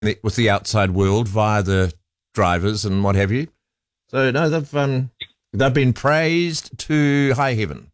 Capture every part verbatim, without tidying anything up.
with the outside world via the drivers and what have you. So no, they've um, they've been praised to high heaven.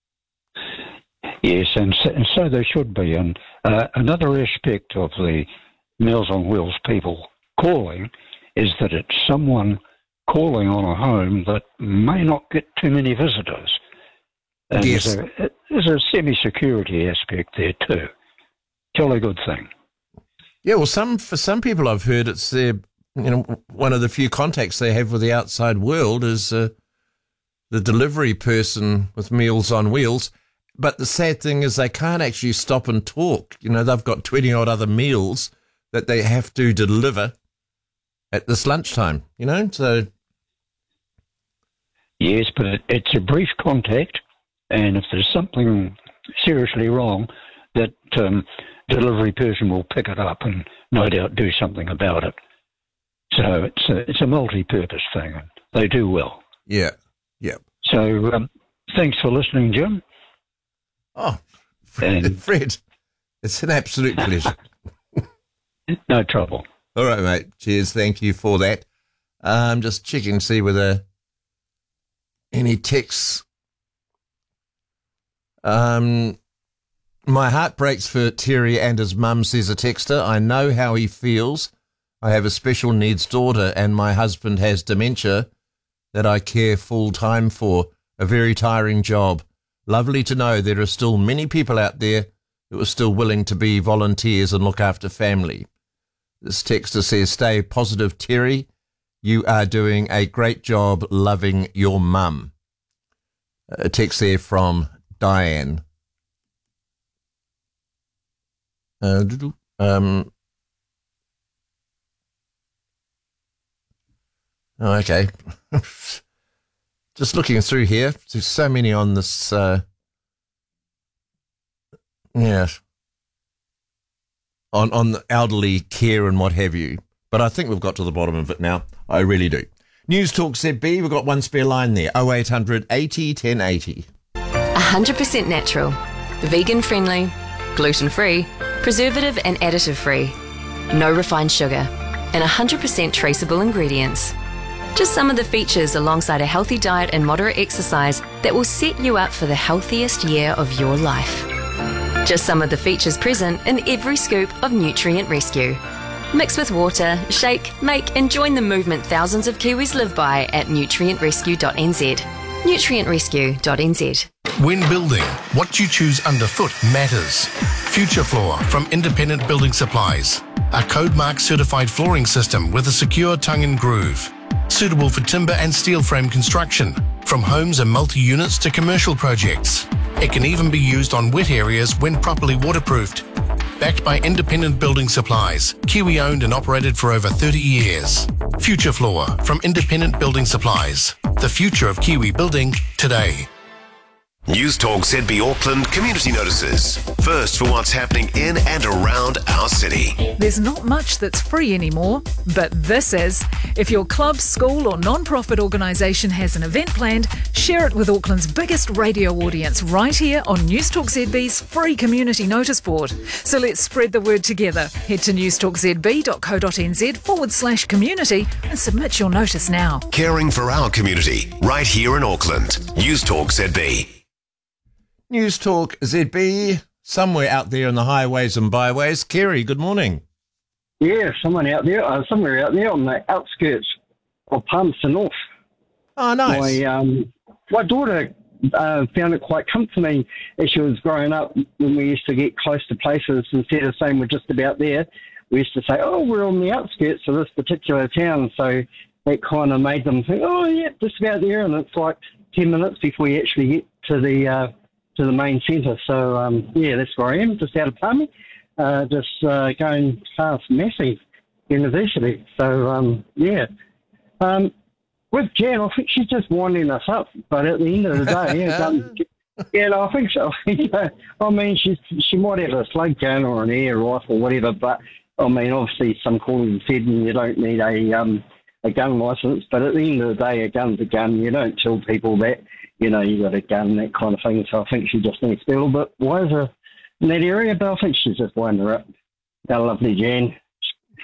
Yes, and so, and so they should be. And uh, another aspect of the Meals on Wheels people calling is that it's someone calling on a home that may not get too many visitors. And Yes. there's, a, there's a semi-security aspect there too. Jolly good thing. Yeah, well, some for some people I've heard it's their, you know, one of the few contacts they have with the outside world is uh, the delivery person with Meals on Wheels. But the sad thing is they can't actually stop and talk. You know, they've got twenty odd other meals that they have to deliver at this lunchtime, you know, so. Yes, but it, it's a brief contact, and if there's something seriously wrong, that um, delivery person will pick it up and no doubt do something about it. So it's a, it's a multi-purpose thing, and they do well. Yeah, yeah. So um, thanks for listening, Jim. Oh, Fred, And- Fred, it's an absolute pleasure. No trouble. All right, mate. Cheers. Thank you for that. I'm just checking to see whether any texts. Um, my heart breaks for Terry and his mum, says a texter. I know how he feels. I have a special needs daughter and my husband has dementia that I care full time for. A very tiring job. Lovely to know there are still many people out there who are still willing to be volunteers and look after family. This texter says, stay positive, Terry. You are doing a great job loving your mum. A text there from Diane. Uh, um, oh, okay. Just looking through here. There's so many on this. Uh, yeah. On, on the elderly care and what have you. But I think we've got to the bottom of it now. I really do. News Talk Z B, we've got one spare line there. oh eight hundred eighty ten eighty. one hundred percent natural, vegan friendly, gluten free, preservative and additive free, no refined sugar, and one hundred percent traceable ingredients. Just some of the features alongside a healthy diet and moderate exercise that will set you up for the healthiest year of your life. Just some of the features present in every scoop of Nutrient Rescue. Mix with water, shake, make and join the movement thousands of Kiwis live by at nutrient rescue dot n z. nutrient rescue dot n z. When building, what you choose underfoot matters. Future Floor from Independent Building Supplies. A code mark certified flooring system with a secure tongue and groove. Suitable for timber and steel frame construction, from homes and multi-units to commercial projects. It can even be used on wet areas when properly waterproofed. Backed by Independent Building Supplies, Kiwi owned and operated for over thirty years. Future Floor from Independent Building Supplies. The future of Kiwi building today. News Talk Z B Auckland community notices. First for what's happening in and around our city. There's not much that's free anymore, but this is. If your club, school or non-profit organisation has an event planned, share it with Auckland's biggest radio audience right here on News Talk Z B's free community notice board. So let's spread the word together. Head to newstalkzb.co.nz forward slash community and submit your notice now. Caring for our community right here in Auckland. News Talk Z B. News Talk Z B, somewhere out there in the highways and byways. Kerry, good morning. Yeah, someone out there, uh, somewhere out there on the outskirts of Palmerston North. Oh, nice. My, um, my daughter uh, found it quite comforting as she was growing up when we used to get close to places. Instead of saying we're just about there, we used to say, oh, we're on the outskirts of this particular town. So it kind of made them think, oh, yeah, just about there. And it's like ten minutes before you actually get to the uh, to the main centre. So, um, yeah, that's where I am, just out of Palmy, uh, just uh, going past Massey University. So, um, yeah. Um, with Jan, I think she's just winding us up, but at the end of the day, yeah, um, yeah, no, I think so. I mean, she's, she might have a slug gun or an air rifle or whatever, but, I mean, obviously some callers said you don't need a um, a gun licence, but at the end of the day, a gun's a gun. You don't tell people that, you know, you got a gun, that kind of thing. So I think she just needs to be a little bit wiser in that area, but I think she's just winding her up. Our lovely Jan.